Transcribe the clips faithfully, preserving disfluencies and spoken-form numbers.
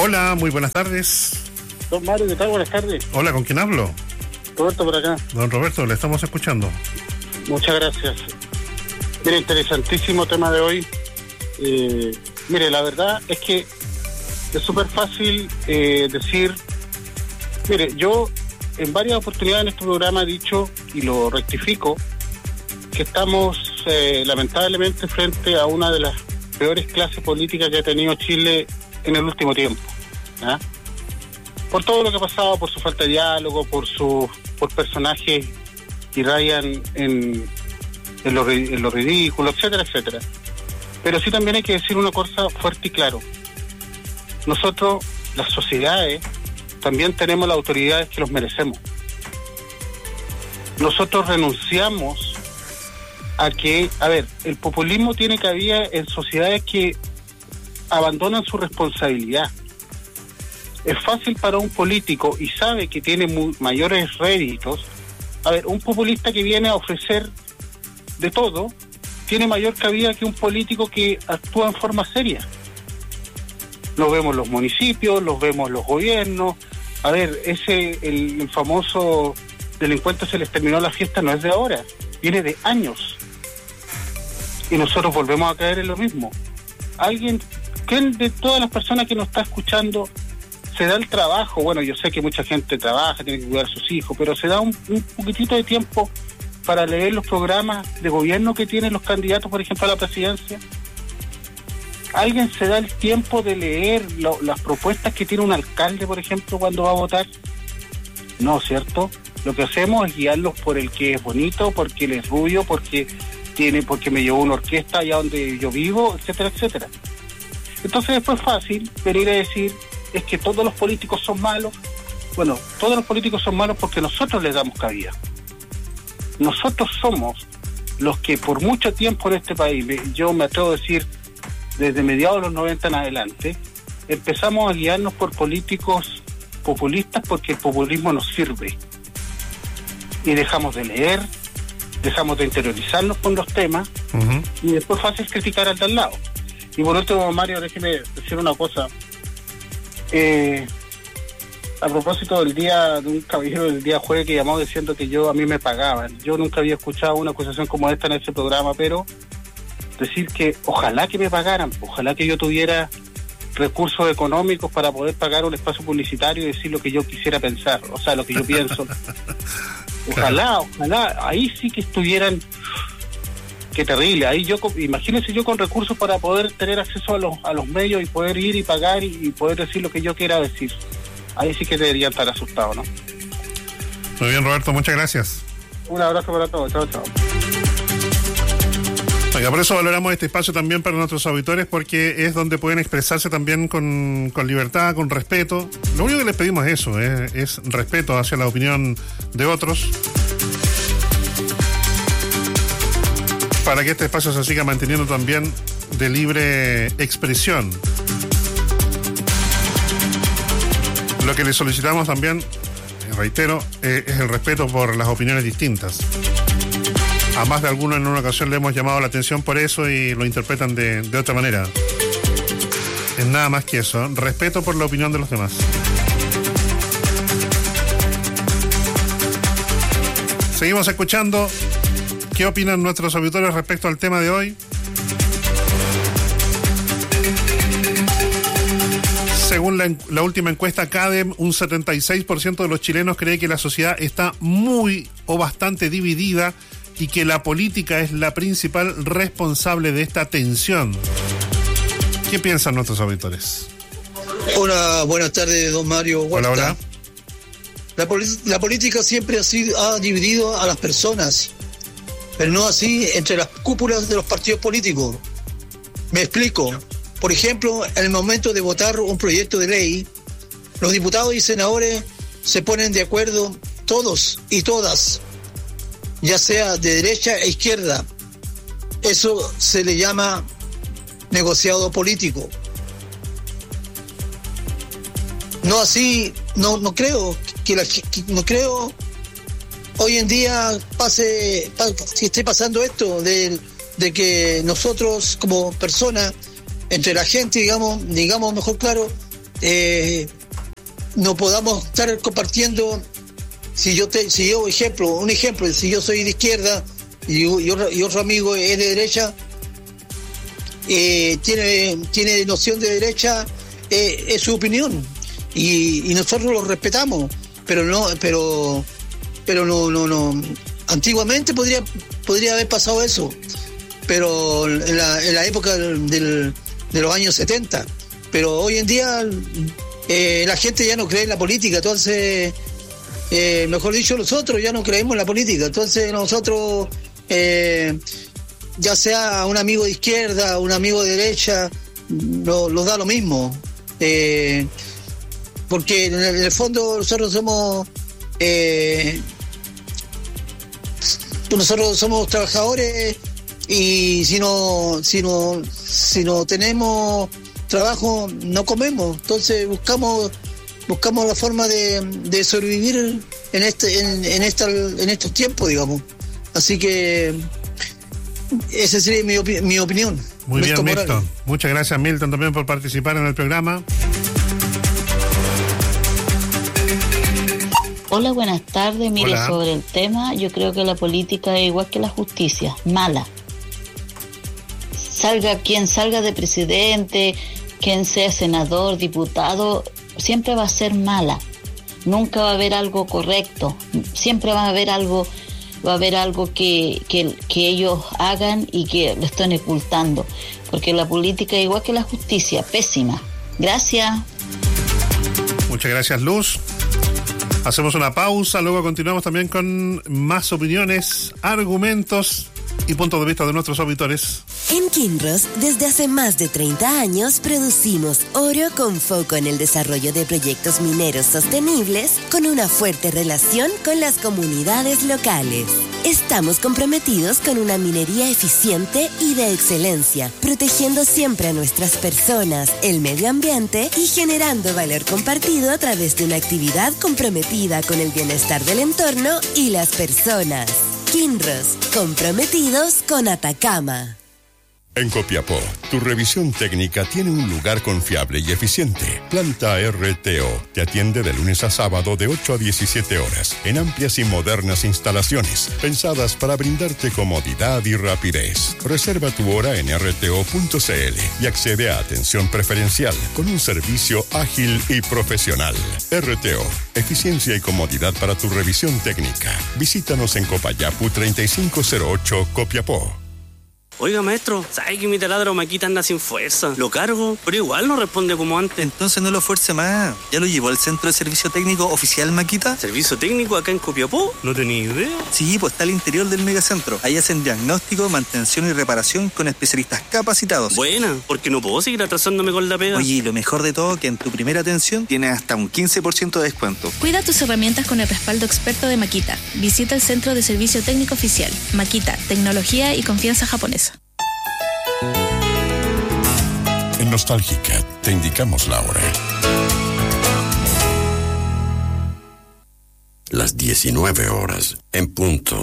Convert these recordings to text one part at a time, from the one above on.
Hola, muy buenas tardes. Don Mario, ¿qué tal? Buenas tardes. Hola, ¿con quién hablo? Roberto por acá. Don Roberto, le estamos escuchando. Muchas gracias. Mire, interesantísimo tema de hoy. Eh, mire, la verdad es que es súper fácil eh, decir... Mire, yo en varias oportunidades en este programa he dicho, y lo rectifico, que estamos eh, lamentablemente frente a una de las peores clases políticas que ha tenido Chile en el último tiempo. ¿Ah? Por todo lo que ha pasado, por su falta de diálogo, por su, por personajes que rayan en, en, lo, en lo ridículo, etcétera, etcétera. Pero sí también hay que decir una cosa fuerte y claro. Nosotros, las sociedades, también tenemos las autoridades que los merecemos. Nosotros renunciamos a que, a ver, el populismo tiene cabida en sociedades que abandonan su responsabilidad. Es fácil para un político y sabe que tiene muy, mayores réditos. A ver, un populista que viene a ofrecer de todo tiene mayor cabida que un político que actúa en forma seria. Lo vemos en los municipios, los vemos en los gobiernos. A ver, ese el, el famoso delincuente se les terminó la fiesta no es de ahora, viene de años. Y nosotros volvemos a caer en lo mismo. Alguien, ¿quién de todas las personas que nos está escuchando se da el trabajo? Bueno, yo sé que mucha gente trabaja, tiene que cuidar a sus hijos, pero se da un, un poquitito de tiempo para leer los programas de gobierno que tienen los candidatos, por ejemplo, a la presidencia. ¿Alguien se da el tiempo de leer lo, las propuestas que tiene un alcalde, por ejemplo, cuando va a votar? No, ¿cierto? Lo que hacemos es guiarlos por el que es bonito, porque él es rubio, porque tiene, porque me llevó una orquesta allá donde yo vivo, etcétera, etcétera. Entonces después es fácil venir a decir es que todos los políticos son malos. Bueno, todos los políticos son malos porque nosotros les damos cabida. Nosotros somos los que por mucho tiempo en este país, yo me atrevo a decir desde mediados de los noventa en adelante, empezamos a guiarnos por políticos populistas porque el populismo nos sirve. Y dejamos de leer, dejamos de interiorizarnos con los temas, uh-huh. Y después es fácil criticar al de al lado. Y por último, Mario, déjeme decir una cosa. Eh, a propósito del día, de un caballero del día jueves que llamó diciendo que yo a mí me pagaban. Yo nunca había escuchado una acusación como esta en ese programa, pero decir que ojalá que me pagaran, ojalá que yo tuviera recursos económicos para poder pagar un espacio publicitario y decir lo que yo quisiera pensar, o sea, lo que yo pienso. Ojalá, ojalá, ahí sí que estuvieran, qué terrible, ahí yo, imagínense yo con recursos para poder tener acceso a los a los medios y poder ir y pagar y, y poder decir lo que yo quiera decir. Ahí sí que deberían estar asustados, ¿no? Muy bien, Roberto, muchas gracias. Un abrazo para todos, chao, chao. Oiga, por eso valoramos este espacio también para nuestros auditores, porque es donde pueden expresarse también con, con libertad, con respeto. Lo único que les pedimos es eso, es, es respeto hacia la opinión de otros, para que este espacio se siga manteniendo también de libre expresión. Lo que les solicitamos también, reitero, eh, es el respeto por las opiniones distintas. A más de alguno en una ocasión le hemos llamado la atención por eso y lo interpretan de, de otra manera. Es nada más que eso, respeto por la opinión de los demás. Seguimos escuchando qué opinan nuestros auditores respecto al tema de hoy. Según la, la última encuesta CADEM, un setenta y seis por ciento de los chilenos cree que la sociedad está muy o bastante dividida y que la política es la principal responsable de esta tensión. ¿Qué piensan nuestros auditores? Hola, buenas tardes, don Mario Huerta. Hola, hola. La, poli- la política siempre ha, sido, ha dividido a las personas, pero no así entre las cúpulas de los partidos políticos. Me explico. Por ejemplo, en el momento de votar un proyecto de ley, los diputados y senadores se ponen de acuerdo todos y todas, ya sea de derecha e izquierda. Eso se le llama negociado político. No así, no, no creo que, la, que no creo hoy en día pase, si esté pasando esto de, de que nosotros como personas, entre la gente, digamos, digamos mejor claro, eh, no podamos estar compartiendo. Si yo, te, si yo ejemplo, un ejemplo, si yo soy de izquierda y, y, otro, y otro amigo es de derecha, eh, tiene, tiene noción de derecha, eh, es su opinión y, y nosotros lo respetamos, pero no, pero, pero no, no, no. Antiguamente podría, podría haber pasado eso, pero en la, en la época del, de los años setenta, pero hoy en día eh, la gente ya no cree en la política, entonces Eh, mejor dicho, nosotros ya no creemos en la política, entonces nosotros, eh, ya sea un amigo de izquierda, un amigo de derecha, nos lo da lo mismo, eh, porque en el, en el fondo nosotros somos, eh, nosotros somos trabajadores y si no, si no, si no tenemos trabajo no comemos, entonces buscamos buscamos la forma de, de sobrevivir en este en, en esta en estos tiempos, digamos. Así que esa sería mi, opi- mi opinión. Muy bien, Milton. Morales. Muchas gracias, Milton, también por participar en el programa. Hola, buenas tardes. Mire, Hola. sobre el tema, yo creo que la política es igual que la justicia, mala. Salga quien salga de presidente, quien sea senador, diputado, siempre va a ser mala. Nunca va a haber algo correcto. Siempre va a haber algo, va a haber algo que, que, que ellos hagan y que lo están ocultando. Porque la política es igual que la justicia, pésima. Gracias. Muchas gracias, Luz. Hacemos una pausa, luego continuamos también con más opiniones, argumentos y puntos de vista de nuestros auditores. En Kinross, desde hace más de treinta años, producimos oro con foco en el desarrollo de proyectos mineros sostenibles con una fuerte relación con las comunidades locales. Estamos comprometidos con una minería eficiente y de excelencia, protegiendo siempre a nuestras personas, el medio ambiente y generando valor compartido a través de una actividad comprometida con el bienestar del entorno y las personas. Kinross, comprometidos con Atacama. En Copiapó, tu revisión técnica tiene un lugar confiable y eficiente. Planta R T O te atiende de lunes a sábado de ocho a diecisiete horas en amplias y modernas instalaciones pensadas para brindarte comodidad y rapidez. Reserva tu hora en r t o punto c l y accede a atención preferencial con un servicio ágil y profesional. R T O, eficiencia y comodidad para tu revisión técnica. Visítanos en Copayapu treinta y cinco cero ocho, Copiapó. Oiga, maestro, ¿sabe que mi taladro Maquita anda sin fuerza? Lo cargo, pero igual no responde como antes. Entonces no lo fuerce más. ¿Ya lo llevó al Centro de Servicio Técnico Oficial Maquita? ¿Servicio técnico acá en Copiapó? No tenía idea. Sí, pues está al interior del megacentro. Ahí hacen diagnóstico, mantención y reparación con especialistas capacitados. Buena, porque no puedo seguir atrasándome con la pega. Oye, y lo mejor de todo, que en tu primera atención tienes hasta un quince por ciento de descuento. Cuida tus herramientas con el respaldo experto de Maquita. Visita el Centro de Servicio Técnico Oficial. Maquita, tecnología y confianza japonesa. En Nostálgica te indicamos la hora. Las diecinueve horas, en punto.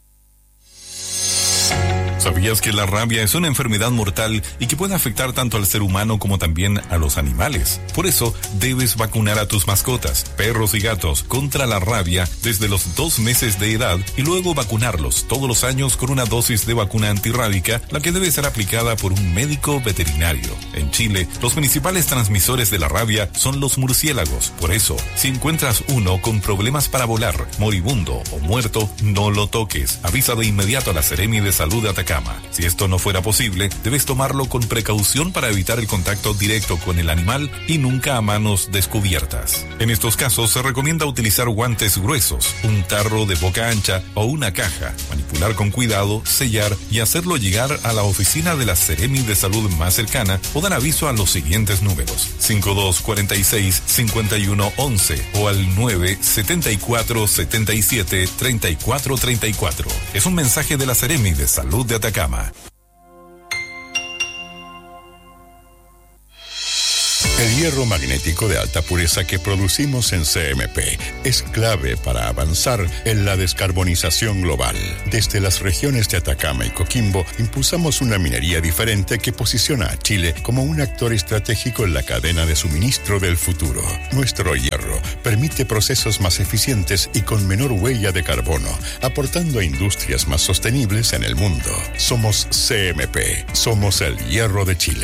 ¿Sabías que la rabia es una enfermedad mortal y que puede afectar tanto al ser humano como también a los animales? Por eso, debes vacunar a tus mascotas, perros y gatos, contra la rabia desde los dos meses de edad y luego vacunarlos todos los años con una dosis de vacuna antirrábica, la que debe ser aplicada por un médico veterinario. En Chile, los principales transmisores de la rabia son los murciélagos. Por eso, si encuentras uno con problemas para volar, moribundo o muerto, no lo toques. Avisa de inmediato a la Seremi de Salud de Atacama. Si esto no fuera posible, debes tomarlo con precaución para evitar el contacto directo con el animal y nunca a manos descubiertas. En estos casos se recomienda utilizar guantes gruesos, un tarro de boca ancha o una caja, manipular con cuidado, sellar y hacerlo llegar a la oficina de la Seremi de Salud más cercana o dar aviso a los siguientes números: cinco dos cuatro seis, cinco uno once o al nueve siete cuatro siete siete tres cuatro tres cuatro. Es un mensaje de la Seremi de Salud de Atacama. El hierro magnético de alta pureza que producimos en C M P es clave para avanzar en la descarbonización global. Desde las regiones de Atacama y Coquimbo impulsamos una minería diferente que posiciona a Chile como un actor estratégico en la cadena de suministro del futuro. Nuestro hierro permite procesos más eficientes y con menor huella de carbono, aportando a industrias más sostenibles en el mundo. Somos C M P, somos el hierro de Chile.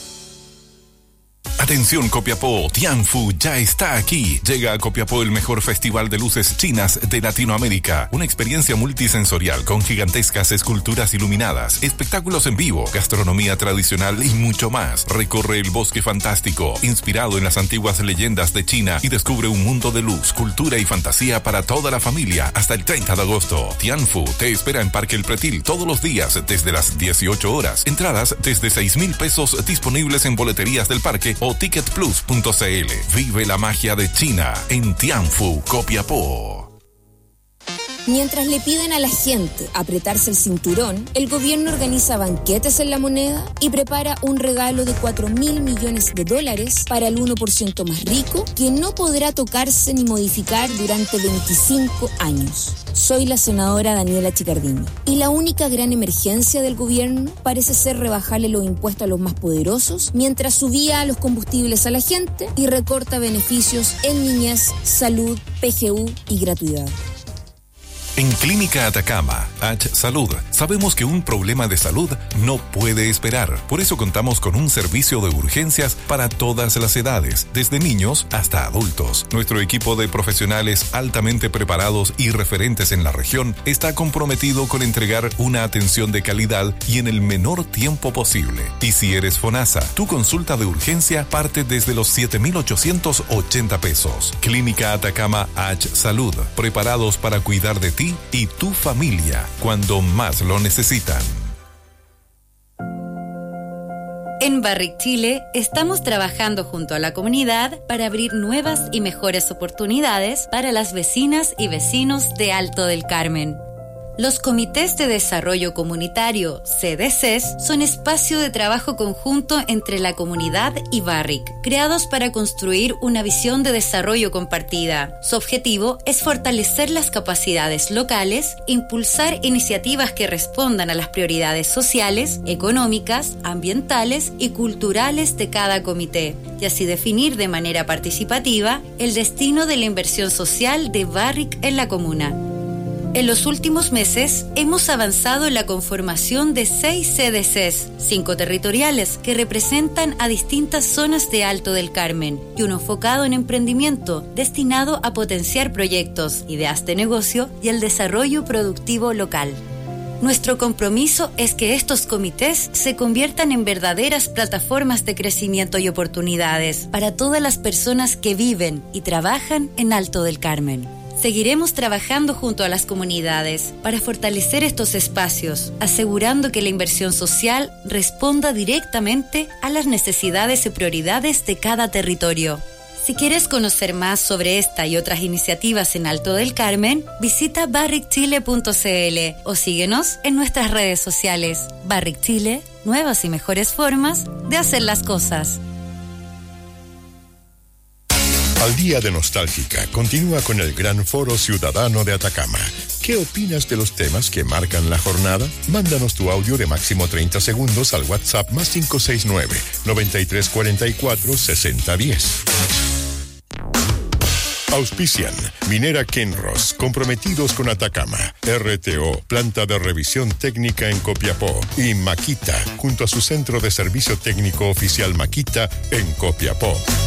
Atención Copiapó, Tianfu ya está aquí. Llega a Copiapó el mejor festival de luces chinas de Latinoamérica. Una experiencia multisensorial con gigantescas esculturas iluminadas, espectáculos en vivo, gastronomía tradicional y mucho más. Recorre el bosque fantástico, inspirado en las antiguas leyendas de China y descubre un mundo de luz, cultura y fantasía para toda la familia hasta el treinta de agosto. Tianfu te espera en Parque El Pretil todos los días desde las dieciocho horas. Entradas desde seis mil pesos disponibles en boleterías del parque o ticket plus punto c l. Vive la magia de China en Tianfu, Copiapó. Mientras le piden a la gente apretarse el cinturón, el gobierno organiza banquetes en La Moneda y prepara un regalo de cuatro mil millones de dólares para el uno por ciento más rico, que no podrá tocarse ni modificar durante veinticinco años. Soy la senadora Daniela Chicardini, y la única gran emergencia del gobierno parece ser rebajarle los impuestos a los más poderosos, mientras subía los combustibles a la gente y recorta beneficios en niñez, salud, P G U y gratuidad. En Clínica Atacama, H Salud, sabemos que un problema de salud no puede esperar. Por eso contamos con un servicio de urgencias para todas las edades, desde niños hasta adultos. Nuestro equipo de profesionales altamente preparados y referentes en la región está comprometido con entregar una atención de calidad y en el menor tiempo posible. Y si eres FONASA, tu consulta de urgencia parte desde los siete mil ochocientos ochenta pesos. Clínica Atacama H Salud, preparados para cuidar de ti y tu familia cuando más lo necesitan. En Barrick Chile estamos trabajando junto a la comunidad para abrir nuevas y mejores oportunidades para las vecinas y vecinos de Alto del Carmen. Los comités de desarrollo comunitario, C D Cs, son espacio de trabajo conjunto entre la comunidad y Barrick, creados para construir una visión de desarrollo compartida. Su objetivo es fortalecer las capacidades locales, impulsar iniciativas que respondan a las prioridades sociales, económicas, ambientales y culturales de cada comité, y así definir de manera participativa el destino de la inversión social de Barrick en la comuna. En los últimos meses hemos avanzado en la conformación de seis C D Cs, cinco territoriales que representan a distintas zonas de Alto del Carmen y uno enfocado en emprendimiento destinado a potenciar proyectos, ideas de negocio y el desarrollo productivo local. Nuestro compromiso es que estos comités se conviertan en verdaderas plataformas de crecimiento y oportunidades para todas las personas que viven y trabajan en Alto del Carmen. Seguiremos trabajando junto a las comunidades para fortalecer estos espacios, asegurando que la inversión social responda directamente a las necesidades y prioridades de cada territorio. Si quieres conocer más sobre esta y otras iniciativas en Alto del Carmen, visita barrick chile punto c l o síguenos en nuestras redes sociales. Barrick Chile, nuevas y mejores formas de hacer las cosas. Al Día de Nostálgica continúa con el Gran Foro Ciudadano de Atacama. ¿Qué opinas de los temas que marcan la jornada? Mándanos tu audio de máximo treinta segundos al WhatsApp más cinco seis nueve, noventa y tres cuarenta y cuatro, sesenta diez. Auspician Minera Kenros, comprometidos con Atacama, R T O, planta de revisión técnica en Copiapó, y Makita, junto a su centro de servicio técnico oficial Makita en Copiapó.